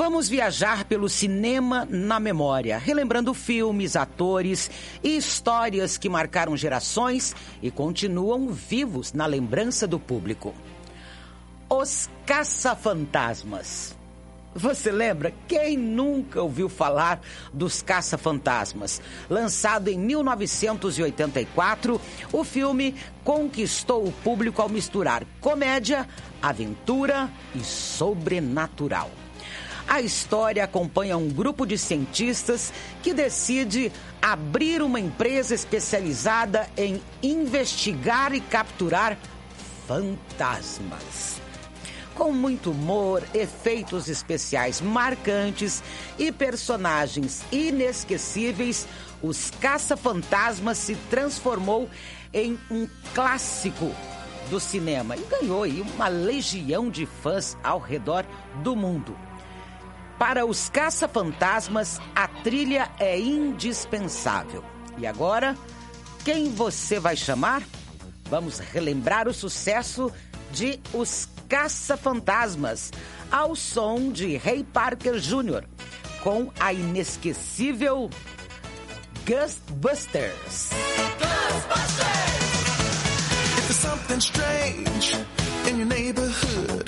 Vamos viajar pelo cinema na memória, relembrando filmes, atores e histórias que marcaram gerações e continuam vivos na lembrança do público. Os Caça-Fantasmas. Você lembra? Quem nunca ouviu falar dos Caça-Fantasmas? Lançado em 1984, o filme conquistou o público ao misturar comédia, aventura e sobrenatural. A história acompanha um grupo de cientistas que decide abrir uma empresa especializada em investigar e capturar fantasmas. Com muito humor, efeitos especiais marcantes e personagens inesquecíveis, Os Caça-Fantasmas se transformou em um clássico do cinema e ganhou aí uma legião de fãs ao redor do mundo. Para Os Caça-Fantasmas, a trilha é indispensável. E agora, quem você vai chamar? Vamos relembrar o sucesso de Os Caça-Fantasmas, ao som de Ray Parker Jr., com a inesquecível Ghostbusters. Ghostbusters! If there's something strange in your neighborhood,